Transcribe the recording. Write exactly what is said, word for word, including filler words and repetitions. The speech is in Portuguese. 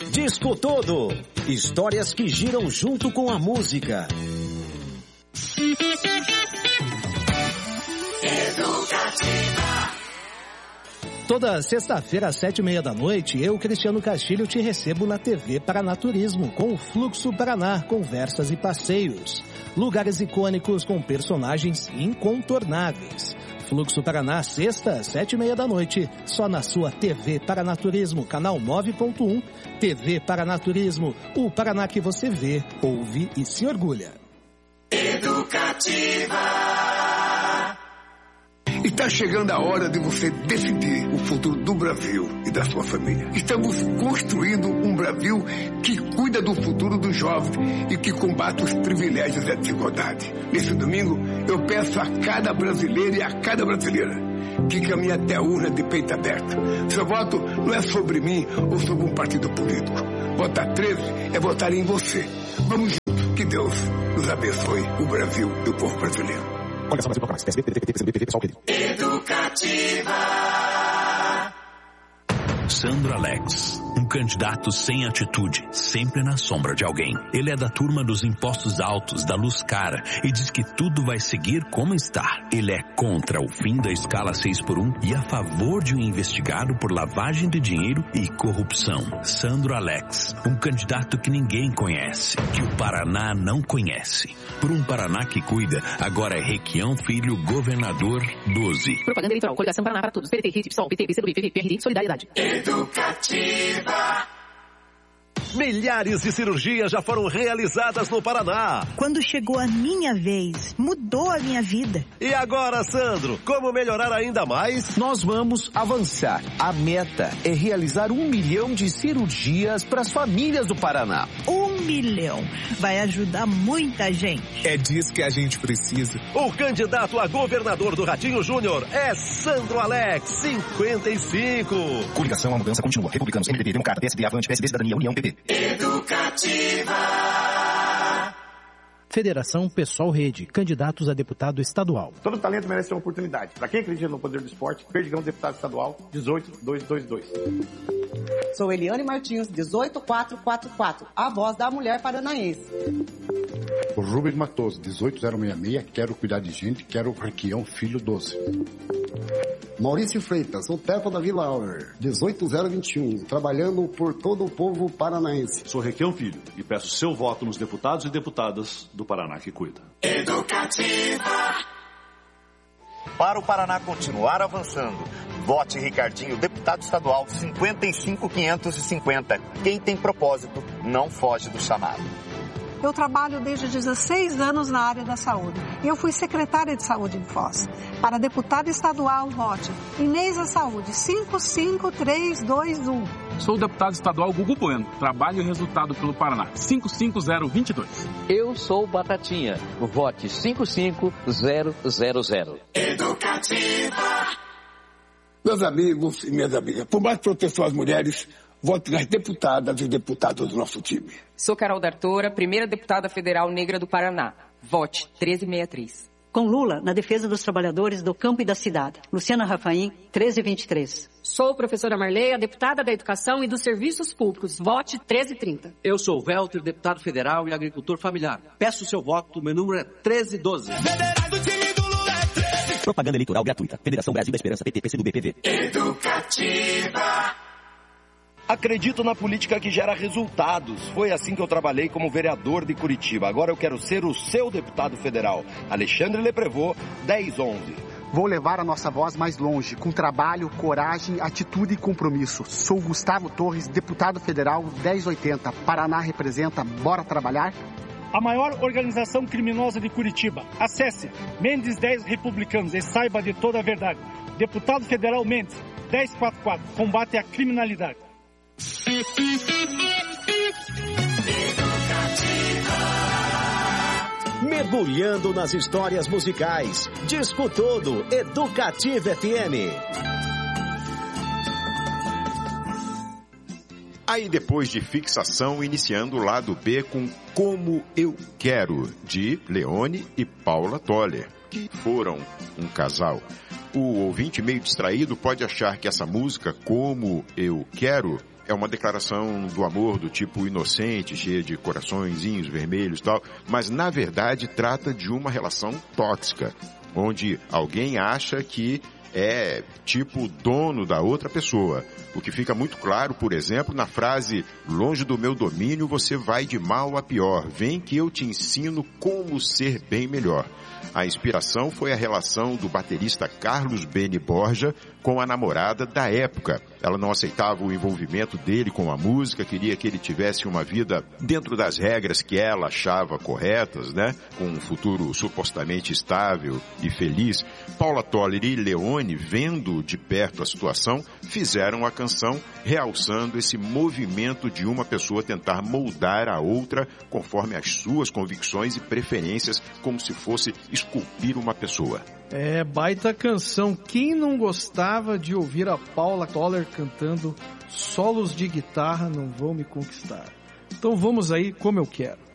Disco Todo. Histórias que giram junto com a música. Educativa. Toda sexta-feira às sete e meia da noite, eu, Cristiano Castilho, te recebo na T V Paranaturismo com o Fluxo Paraná, conversas e passeios. Lugares icônicos com personagens incontornáveis. Fluxo Paraná, sexta às sete e meia da noite, só na sua T V Paranaturismo, canal nove ponto um. T V Paranaturismo, o Paraná que você vê, ouve e se orgulha. Educativa. Está chegando a hora de você decidir o futuro do Brasil e da sua família. Estamos construindo um Brasil que cuida do futuro dos jovens e que combate os privilégios e a desigualdade. Nesse domingo, eu peço a cada brasileiro e a cada brasileira que caminhe até a urna de peito aberto. Seu voto não é sobre mim ou sobre um partido político. Votar treze é votar em você. Vamos juntos. Que Deus nos abençoe, o Brasil e o povo brasileiro. Educativa. Sandro Alex, um candidato sem atitude, sempre na sombra de alguém. Ele é da turma dos impostos altos, da luz cara, e diz que tudo vai seguir como está. Ele é contra o fim da escala seis por um e a favor de um investigado por lavagem de dinheiro e corrupção. Sandro Alex, um candidato que ninguém conhece, que o Paraná não conhece. Por um Paraná que cuida, agora é Requião Filho, governador doze. Propaganda eleitoral, coligação Paraná para todos. P T, P SOL, P T, P C do B, P V, P R D, Solidariedade. Educativa. Milhares de cirurgias já foram realizadas no Paraná. Quando chegou a minha vez, mudou a minha vida. E agora, Sandro, como melhorar ainda mais? Nós vamos avançar. A meta é realizar um milhão de cirurgias para as famílias do Paraná. Um milhão. Vai ajudar muita gente. É disso que a gente precisa. O candidato a governador do Ratinho Júnior é Sandro Alex, cinquenta e cinco. Coligação, a mudança continua. Republicanos, M D B, Democrata, P S D, Avante, P S D, Cidadania, União, P P. Educativa. Federação Pessoal Rede, candidatos a deputado estadual. Todo talento merece uma oportunidade. Para quem acredita no poder do esporte, Perdigão, deputado estadual, dezoito mil duzentos e vinte e dois. Sou Eliane Martins, dezoito mil quatrocentos e quarenta e quatro, a voz da mulher paranaense. O Rubens Matoso, dezoito mil sessenta e seis, quero cuidar de gente, quero Requião Filho doze. Maurício Freitas, sou Tefa da Vila Auer, dezoito mil vinte e um, trabalhando por todo o povo paranaense. Sou Requião Filho e peço seu voto nos deputados e deputadas do Paraná que cuida. Educativa. Para o Paraná continuar avançando, vote Ricardinho, deputado estadual cinquenta e cinco mil quinhentos e cinquenta. Quem tem propósito não foge do chamado. Eu trabalho desde dezesseis anos na área da saúde. Eu fui secretária de saúde em Foz. Para deputada estadual, vote Inês da Saúde, cinco cinco três dois um. Sou o deputado estadual Gugu Bueno. Trabalho e resultado pelo Paraná, cinco cinco zero dois dois. Eu sou Batatinha. Vote cinco cinco zero zero zero. Educativa. Meus amigos e minhas amigas, por mais proteção às mulheres, vote nas deputadas e deputados do nosso time. Sou Carol D'Artora, primeira deputada federal negra do Paraná. Vote treze sessenta e três. Com Lula, na defesa dos trabalhadores do campo e da cidade. Luciana Rafaim, treze vinte e três. Sou professora Marleia, deputada da Educação e dos Serviços Públicos. Vote treze trinta. Eu sou Welter, deputado federal e agricultor familiar. Peço seu voto, meu número é treze doze. Propaganda eleitoral gratuita. Federação Brasil da Esperança, P T, P C do B, P V. Educativa. Acredito na política que gera resultados. Foi assim que eu trabalhei como vereador de Curitiba. Agora eu quero ser o seu deputado federal. Alexandre Leprevô, dez onze. Vou levar a nossa voz mais longe, com trabalho, coragem, atitude e compromisso. Sou Gustavo Torres, deputado federal, dez oitenta. Paraná representa, bora trabalhar? A maior organização criminosa de Curitiba. Acesse Mendes dez Republicanos e saiba de toda a verdade. Deputado Federal Mendes, dez quarenta e quatro. Combate à criminalidade. Mergulhando nas histórias musicais. Disco Todo, Educativa F M. Aí depois de Fixação, iniciando o lado B com Como Eu Quero, de Leone e Paula Toller, que foram um casal. O ouvinte meio distraído pode achar que essa música, Como Eu Quero, é uma declaração do amor do tipo inocente, cheia de coraçõezinhos vermelhos e tal, mas na verdade trata de uma relação tóxica, onde alguém acha que é tipo dono da outra pessoa. O que fica muito claro, por exemplo, na frase "longe do meu domínio você vai de mal a pior, vem que eu te ensino como ser bem melhor". A inspiração foi a relação do baterista Carlos Beni Borja com a namorada da época. Ela não aceitava o envolvimento dele com a música, queria que ele tivesse uma vida dentro das regras que ela achava corretas, né? Com um futuro supostamente estável e feliz. Paula Toller e Leone, vendo de perto a situação, fizeram a canção realçando esse movimento de uma pessoa tentar moldar a outra conforme as suas convicções e preferências, como se fosse esculpir uma pessoa. É, baita canção. Quem não gostava de ouvir a Paula Toller cantando solos de guitarra não vão me conquistar? Então vamos aí, Como Eu Quero.